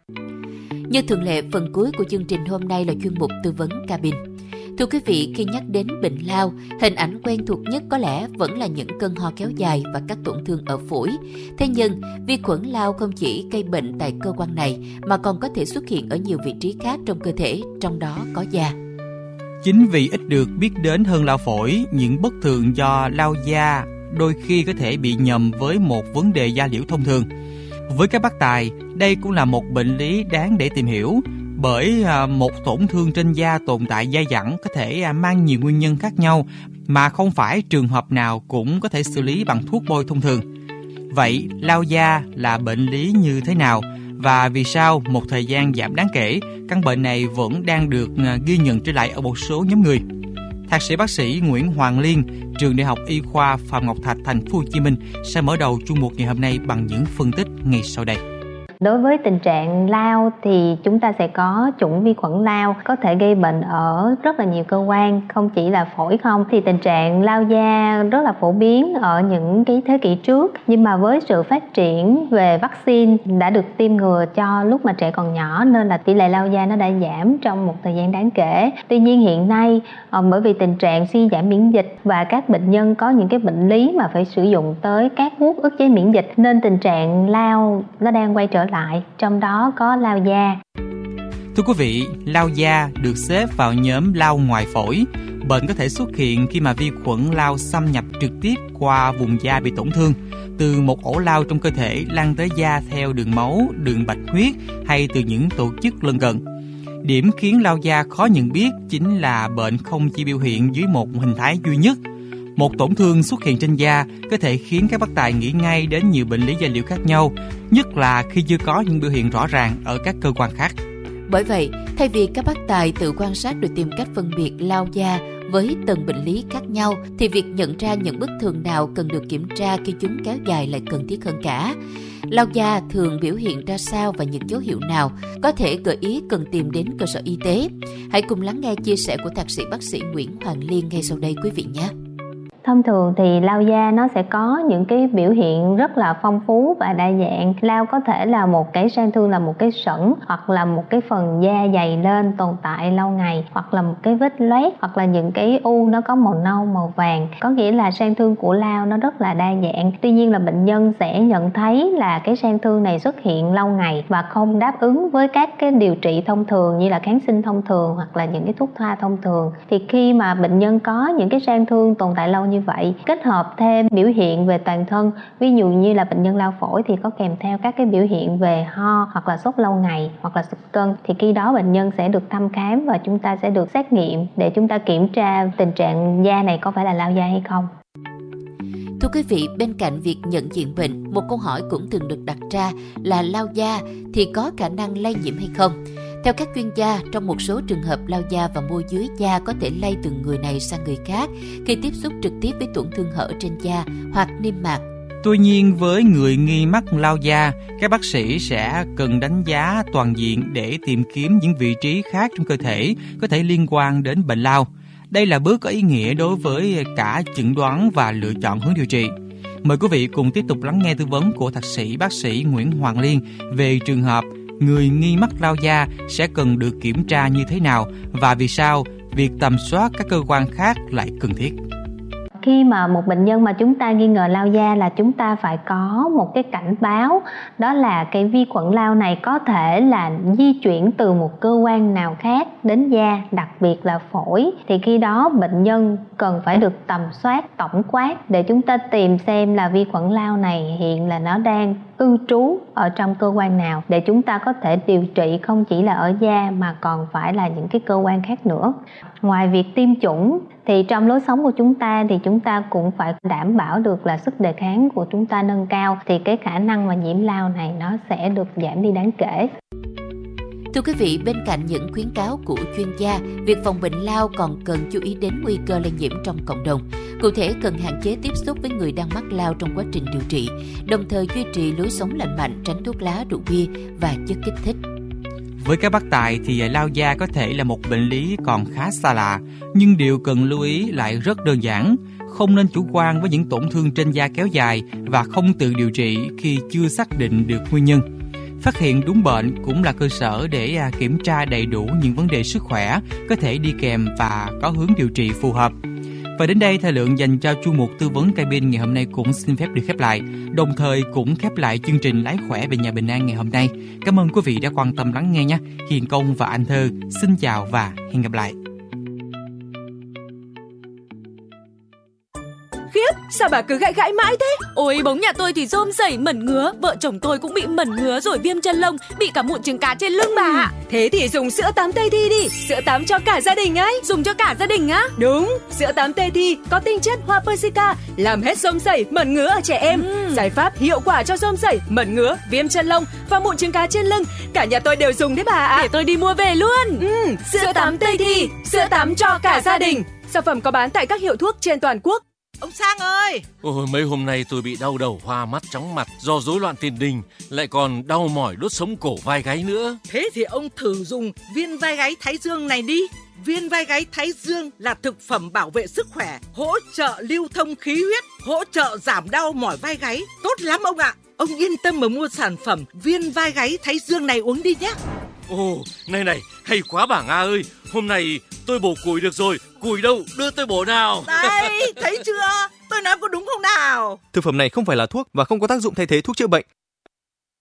Như thường lệ, phần cuối của chương trình hôm nay là chuyên mục tư vấn cabin. Thưa quý vị, khi nhắc đến bệnh lao, hình ảnh quen thuộc nhất có lẽ vẫn là những cơn ho kéo dài và các tổn thương ở phổi. Thế nhưng, vi khuẩn lao không chỉ gây bệnh tại cơ quan này mà còn có thể xuất hiện ở nhiều vị trí khác trong cơ thể, trong đó có da. Chính vì ít được biết đến hơn lao phổi, những bất thường do lao da đôi khi có thể bị nhầm với một vấn đề da liễu thông thường. Với các bác tài, đây cũng là một bệnh lý đáng để tìm hiểu, bởi một tổn thương trên da tồn tại dai dẳng có thể mang nhiều nguyên nhân khác nhau mà không phải trường hợp nào cũng có thể xử lý bằng thuốc bôi thông thường. Vậy, lao da là bệnh lý như thế nào? Và vì sao một thời gian giảm đáng kể, căn bệnh này vẫn đang được ghi nhận trở lại ở một số nhóm người? Thạc sĩ bác sĩ Nguyễn Hoàng Liên, Trường Đại học Y khoa Phạm Ngọc Thạch, Thành phố Hồ Chí Minh sẽ mở đầu chuyên mục ngày hôm nay bằng những phân tích ngay sau đây. Đối với tình trạng lao thì chúng ta sẽ có chủng vi khuẩn lao có thể gây bệnh ở rất là nhiều cơ quan, không chỉ là phổi không. Thì tình trạng lao da rất là phổ biến ở những cái thế kỷ trước, nhưng mà với sự phát triển về vaccine đã được tiêm ngừa cho lúc mà trẻ còn nhỏ nên là tỷ lệ lao da nó đã giảm trong một thời gian đáng kể. Tuy nhiên hiện nay bởi vì tình trạng suy giảm miễn dịch và các bệnh nhân có những cái bệnh lý mà phải sử dụng tới các thuốc ức chế miễn dịch nên tình trạng lao nó đang quay trở lại, trong đó có lao da. Thưa quý vị, lao da được xếp vào nhóm lao ngoài phổi. Bệnh có thể xuất hiện khi mà vi khuẩn lao xâm nhập trực tiếp qua vùng da bị tổn thương, từ một ổ lao trong cơ thể lan tới da theo đường máu, đường bạch huyết hay từ những tổ chức lân cận. Điểm khiến lao da khó nhận biết chính là bệnh không chỉ biểu hiện dưới một hình thái duy nhất. Một tổn thương xuất hiện trên da có thể khiến các bác tài nghĩ ngay đến nhiều bệnh lý da liễu khác nhau, nhất là khi chưa có những biểu hiện rõ ràng ở các cơ quan khác. Bởi vậy, thay vì các bác tài tự quan sát để tìm cách phân biệt lao da với từng bệnh lý khác nhau, thì việc nhận ra những bất thường nào cần được kiểm tra khi chúng kéo dài lại cần thiết hơn cả. Lao da thường biểu hiện ra sao và những dấu hiệu nào có thể gợi ý cần tìm đến cơ sở y tế? Hãy cùng lắng nghe chia sẻ của thạc sĩ bác sĩ Nguyễn Hoàng Liên ngay sau đây quý vị nhé. Thông thường thì lao da nó sẽ có những cái biểu hiện rất là phong phú và đa dạng. Lao có thể là một cái sang thương là một cái sẩn, hoặc là một cái phần da dày lên tồn tại lâu ngày, hoặc là một cái vết loét, hoặc là những cái u nó có màu nâu, màu vàng. Có nghĩa là sang thương của lao nó rất là đa dạng. Tuy nhiên là bệnh nhân sẽ nhận thấy là cái sang thương này xuất hiện lâu ngày và không đáp ứng với các cái điều trị thông thường như là kháng sinh thông thường hoặc là những cái thuốc thoa thông thường. Thì khi mà bệnh nhân có những cái sang thương tồn tại lâu như vậy, kết hợp thêm biểu hiện về toàn thân, ví dụ như là bệnh nhân lao phổi thì có kèm theo các cái biểu hiện về ho hoặc là sốt lâu ngày hoặc là sụt cân, thì khi đó bệnh nhân sẽ được thăm khám và chúng ta sẽ được xét nghiệm để chúng ta kiểm tra tình trạng da này có phải là lao da hay không. Thưa quý vị, bên cạnh việc nhận diện bệnh, một câu hỏi cũng thường được đặt ra là lao da thì có khả năng lây nhiễm hay không? Theo các chuyên gia, trong một số trường hợp lao da và môi dưới da có thể lây từ người này sang người khác khi tiếp xúc trực tiếp với tổn thương hở trên da hoặc niêm mạc. Tuy nhiên, với người nghi mắc lao da, các bác sĩ sẽ cần đánh giá toàn diện để tìm kiếm những vị trí khác trong cơ thể có thể liên quan đến bệnh lao. Đây là bước có ý nghĩa đối với cả chẩn đoán và lựa chọn hướng điều trị. Mời quý vị cùng tiếp tục lắng nghe tư vấn của thạc sĩ bác sĩ Nguyễn Hoàng Liên về trường hợp người nghi mắc lao da sẽ cần được kiểm tra như thế nào và vì sao việc tầm soát các cơ quan khác lại cần thiết. Khi mà một bệnh nhân mà chúng ta nghi ngờ lao da là chúng ta phải có một cái cảnh báo, đó là cái vi khuẩn lao này có thể là di chuyển từ một cơ quan nào khác đến da, đặc biệt là phổi. Thì khi đó bệnh nhân cần phải được tầm soát tổng quát để chúng ta tìm xem là vi khuẩn lao này hiện là nó đang cư trú ở trong cơ quan nào, để chúng ta có thể điều trị không chỉ là ở da mà còn phải là những cái cơ quan khác nữa. Ngoài việc tiêm chủng thì trong lối sống của chúng ta thì chúng ta cũng phải đảm bảo được là sức đề kháng của chúng ta nâng cao, thì cái khả năng mà nhiễm lao này nó sẽ được giảm đi đáng kể. Thưa quý vị, bên cạnh những khuyến cáo của chuyên gia, việc phòng bệnh lao còn cần chú ý đến nguy cơ lây nhiễm trong cộng đồng. Cụ thể, cần hạn chế tiếp xúc với người đang mắc lao trong quá trình điều trị, đồng thời duy trì lối sống lành mạnh, tránh thuốc lá, rượu bia và chất kích thích. Với các bác tài thì lao da có thể là một bệnh lý còn khá xa lạ, nhưng điều cần lưu ý lại rất đơn giản. Không nên chủ quan với những tổn thương trên da kéo dài và không tự điều trị khi chưa xác định được nguyên nhân. Phát hiện đúng bệnh cũng là cơ sở để kiểm tra đầy đủ những vấn đề sức khỏe có thể đi kèm và có hướng điều trị phù hợp. Và đến đây, thời lượng dành cho chuyên mục tư vấn cabin ngày hôm nay cũng xin phép được khép lại, đồng thời cũng khép lại chương trình Lái khỏe về nhà bình an ngày hôm nay. Cảm ơn quý vị đã quan tâm lắng nghe nhé. Hiền Công và Anh Thơ xin chào và hẹn gặp lại. Khiếp, sao bà cứ gãi gãi mãi thế? Ôi, bóng nhà tôi thì rôm rẩy mẩn ngứa, vợ chồng tôi cũng bị mẩn ngứa rồi viêm chân lông, bị cả mụn trứng cá trên lưng bà ạ. Thế thì dùng sữa tắm Tây Thi đi, sữa tắm cho cả gia đình ấy. Dùng cho cả gia đình á? Đúng, sữa tắm Tây Thi có tinh chất hoa Persica, làm hết rôm rẩy, mẩn ngứa ở trẻ em. Giải pháp hiệu quả cho rôm rẩy, mẩn ngứa, viêm chân lông và mụn trứng cá trên lưng. Cả nhà tôi đều dùng đấy bà ạ. Để tôi đi mua về luôn. Sữa tắm Tây Thi, sữa tắm cho cả gia đình. Sản phẩm có bán tại các hiệu thuốc trên toàn quốc. Ông Sang ơi! Ôi, mấy hôm nay tôi bị đau đầu, hoa mắt, chóng mặt do rối loạn tiền đình, lại còn đau mỏi đốt sống cổ vai gáy nữa. Thế thì ông thử dùng viên vai gáy Thái Dương này đi. Viên vai gáy Thái Dương là thực phẩm bảo vệ sức khỏe, hỗ trợ lưu thông khí huyết, hỗ trợ giảm đau mỏi vai gáy. Tốt lắm ông ạ! Ông yên tâm mà mua sản phẩm viên vai gáy Thái Dương này uống đi nhé. Ồ, này, hay quá bà Nga ơi! Hôm nay tôi bổ củi được rồi, củi đâu, đưa tôi bổ nào. Đây, thấy chưa? Tôi nói có đúng không nào? Thực phẩm này không phải là thuốc và không có tác dụng thay thế thuốc chữa bệnh.